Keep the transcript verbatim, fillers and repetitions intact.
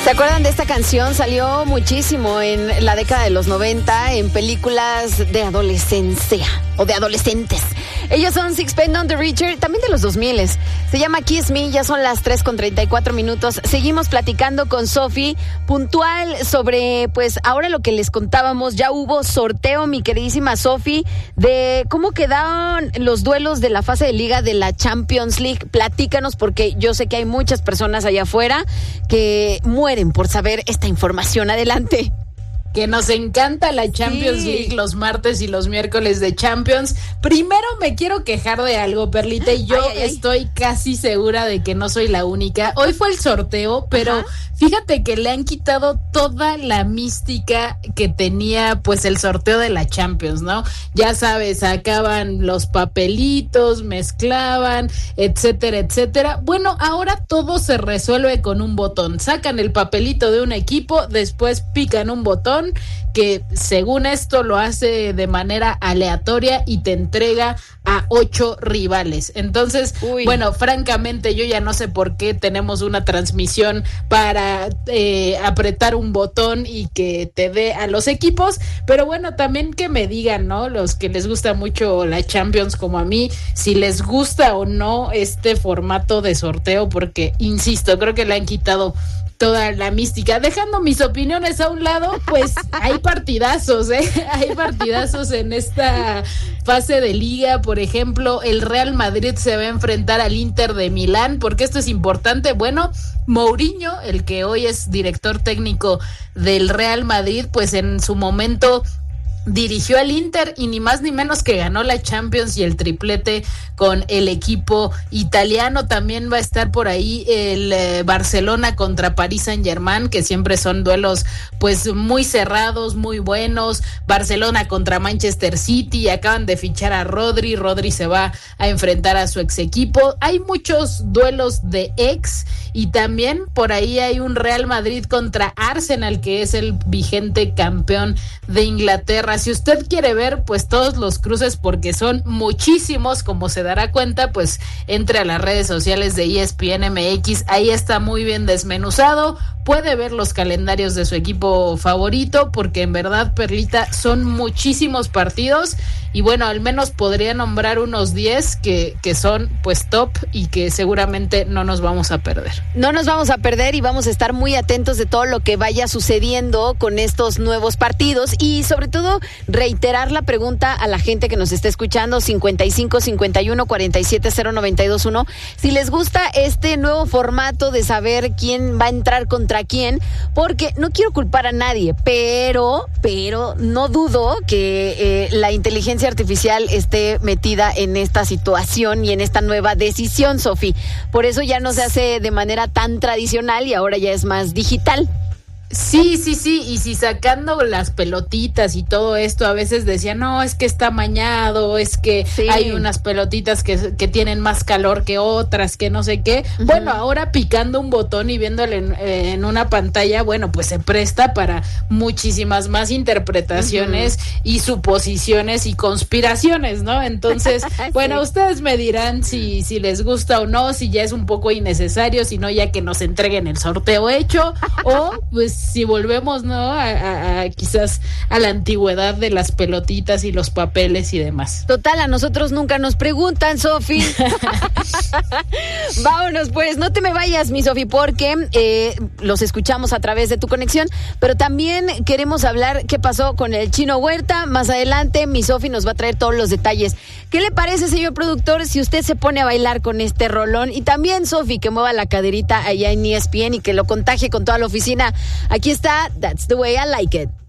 ¿Se acuerdan de esta canción? Salió muchísimo en la década de los noventa en películas de adolescencia o de adolescentes. Ellos son Sixpence None the Richer, también de los dos mil. Se llama Kiss Me, ya son las tres con treinta y cuatro minutos. Seguimos platicando con Sofi, puntual sobre, pues, ahora lo que les contábamos. Ya hubo sorteo, mi queridísima Sofi, de cómo quedaron los duelos de la fase de liga de la Champions League. Platícanos, porque yo sé que hay muchas personas allá afuera que mueren por saber esta información. Adelante. Que nos encanta la Champions sí. League los martes y los miércoles de Champions. Primero me quiero quejar de algo, Perlita, y yo ay, ay, ay. estoy casi segura de que no soy la única. Hoy fue el sorteo, pero ajá. fíjate que le han quitado toda la mística que tenía pues el sorteo de la Champions, ¿no? Ya sabes, sacaban los papelitos, mezclaban, etcétera, etcétera. Bueno, ahora todo se resuelve con un botón. Sacan el papelito de un equipo, después pican un botón que según esto lo hace de manera aleatoria y te entrega a ocho rivales. Entonces, Uy. bueno, francamente yo ya no sé por qué tenemos una transmisión para eh, apretar un botón y que te dé a los equipos, pero bueno, también que me digan, ¿no? Los que les gusta mucho la Champions como a mí, si les gusta o no este formato de sorteo, porque insisto, creo que le han quitado toda la mística. Dejando mis opiniones a un lado, pues hay partidazos, ¿eh? Hay partidazos en esta fase de liga. Por ejemplo, el Real Madrid se va a enfrentar al Inter de Milán, porque esto es importante. Bueno, Mourinho, el que hoy es director técnico del Real Madrid, pues en su momento dirigió al Inter y ni más ni menos que ganó la Champions y el triplete con el equipo italiano. También va a estar por ahí el eh, Barcelona contra Paris Saint-Germain, que siempre son duelos pues muy cerrados, muy buenos. Barcelona contra Manchester City, acaban de fichar a Rodri, Rodri se va a enfrentar a su ex equipo. Hay muchos duelos de ex y también por ahí hay un Real Madrid contra Arsenal, que es el vigente campeón de Inglaterra. Si usted quiere ver pues todos los cruces, porque son muchísimos, como se dará cuenta, pues entre a las redes sociales de E S P N M X, ahí está muy bien desmenuzado. Puede ver los calendarios de su equipo favorito, porque en verdad, Perlita, son muchísimos partidos y bueno, al menos podría nombrar unos diez que, que son pues top y que seguramente no nos vamos a perder. No nos vamos a perder y vamos a estar muy atentos de todo lo que vaya sucediendo con estos nuevos partidos y sobre todo reiterar la pregunta a la gente que nos está escuchando, cincuenta y cinco, cincuenta y uno, cuarenta y siete, cero noventa y dos uno, si les gusta este nuevo formato de saber quién va a entrar contra quién, porque no quiero culpar a nadie, pero, pero no dudo que eh, la inteligencia artificial esté metida en esta situación y en esta nueva decisión, Sofi. Por eso ya no se hace de manera tan tradicional y ahora ya es más digital. Sí, sí, sí, y si sacando las pelotitas y todo esto, a veces decían, no, es que está amañado, es que sí. hay unas pelotitas que, que tienen más calor que otras, que no sé qué. Uh-huh. Bueno, ahora picando un botón y viéndole en, en una pantalla, bueno, pues se presta para muchísimas más interpretaciones uh-huh. y suposiciones y conspiraciones, ¿no? Entonces, sí. bueno, ustedes me dirán si, si les gusta o no, si ya es un poco innecesario, si no, ya que nos entreguen el sorteo hecho, o pues si volvemos, ¿no? A, a, a quizás a la antigüedad de las pelotitas y los papeles y demás. Total, a nosotros nunca nos preguntan, Sofi. Vámonos, pues, no te me vayas, mi Sofi, porque eh, los escuchamos a través de tu conexión, pero también queremos hablar qué pasó con el Chino Huerta. Más adelante, mi Sofi nos va a traer todos los detalles. ¿Qué le parece, señor productor, si usted se pone a bailar con este rolón? Y también, Sofi, que mueva la caderita allá en E S P N y que lo contagie con toda la oficina. Aquí está That's the Way I Like It.